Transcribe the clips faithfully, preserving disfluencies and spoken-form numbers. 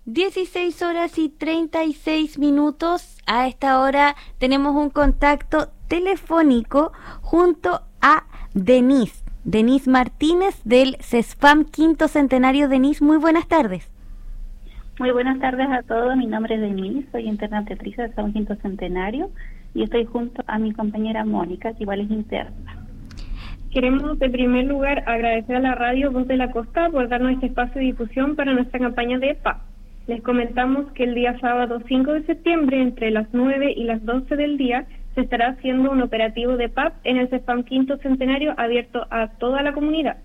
dieciséis horas y treinta y seis minutos. A esta hora tenemos un contacto telefónico junto a Denise. Denise Martínez del CESFAM Quinto Centenario. Denise, muy buenas tardes. Muy buenas tardes a todos. Mi nombre es Denise, soy interna obstetricia del CESFAM Quinto Centenario y estoy junto a mi compañera Mónica, que igual es interna. Queremos, en primer lugar, agradecer a la radio Voz de la Costa por darnos este espacio de difusión para nuestra campaña de P A P. Les comentamos que el día sábado cinco de septiembre, entre las nueve y las doce del día, se estará haciendo un operativo de P A P en el CESFAM Quinto Centenario abierto a toda la comunidad.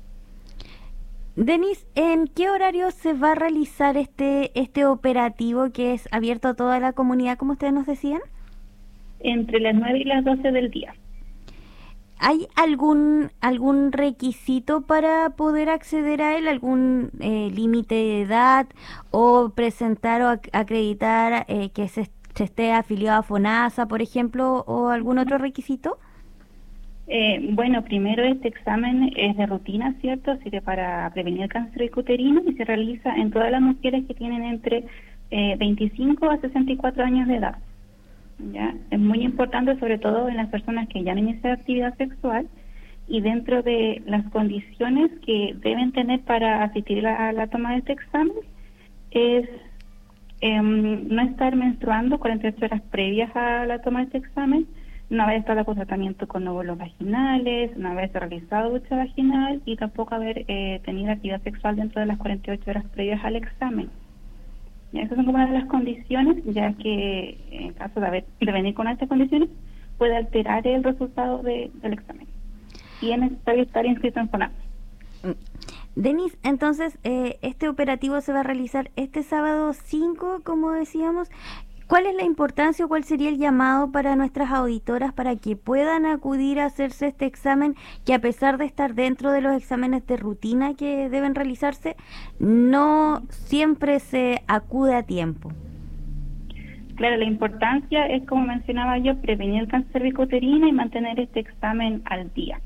Denise, ¿en qué horario se va a realizar este, este operativo que es abierto a toda la comunidad, como ustedes nos decían? Entre las nueve y las doce del día. ¿Hay algún algún requisito para poder acceder a él? ¿Algún eh, límite de edad o presentar o ac acreditar eh, que se, se esté afiliado a FONASA, por ejemplo, o algún otro requisito? Eh, bueno, primero este examen es de rutina, ¿cierto? Sirve para prevenir el cáncer uterino y se realiza en todas las mujeres que tienen entre eh, veinticinco a sesenta y cuatro años de edad. ¿Ya? Es muy importante, sobre todo en las personas que ya han iniciado actividad sexual y dentro de las condiciones que deben tener para asistir a la, a la toma de este examen es eh, no estar menstruando cuarenta y ocho horas previas a la toma de este examen, no haber estado con tratamiento con óvulos vaginales, no haberse realizado ducha vaginal y tampoco haber eh, tenido actividad sexual dentro de las cuarenta y ocho horas previas al examen. Esas son como una de las condiciones, ya que en caso de, haber, de venir con estas condiciones puede alterar el resultado de, del examen. Y es necesario estar inscrito en FONASA. Denise, entonces, eh, este operativo se va a realizar este sábado cinco, como decíamos. ¿Cuál es la importancia o cuál sería el llamado para nuestras auditoras para que puedan acudir a hacerse este examen, que a pesar de estar dentro de los exámenes de rutina que deben realizarse, no siempre se acude a tiempo? Claro, la importancia es, como mencionaba yo, prevenir el cáncer cervicouterino y mantener este examen al día.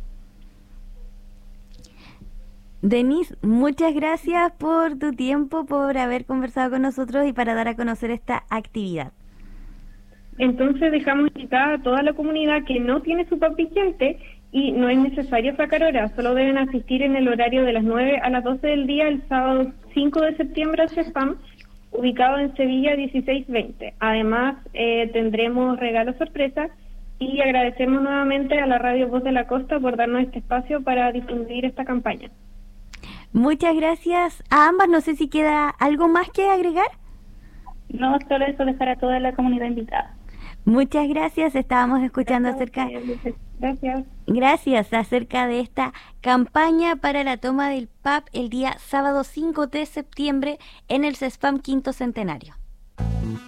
Denise, muchas gracias por tu tiempo, por haber conversado con nosotros y para dar a conocer esta actividad. Entonces dejamos invitada a toda la comunidad que no tiene su P A P vigente y no es necesario sacar horas, solo deben asistir en el horario de las nueve a las doce del día el sábado cinco de septiembre al CESFAM, ubicado en Sevilla dieciséis veinte. Además, eh, tendremos regalos sorpresa y agradecemos nuevamente a la radio Voz de la Costa por darnos este espacio para difundir esta campaña. Muchas gracias a ambas. No sé si queda algo más que agregar. No, solo eso, dejar a toda la comunidad invitada. Muchas gracias. Estábamos escuchando acerca... Gracias. Gracias, acerca de esta campaña para la toma del P A P el día sábado cinco de septiembre en el CESFAM Quinto Centenario.